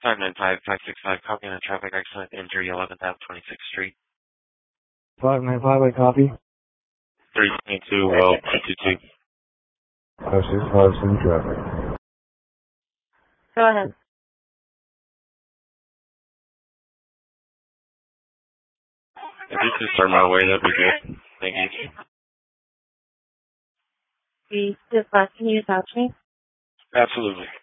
595-565, copy on a traffic accident, injury 11th Ave, 26th Street. 595, I copy. 322, well, 222. 565, send traffic. Go ahead. If you could start my way, that'd be good. Thank you. This last, can you attach me? Absolutely.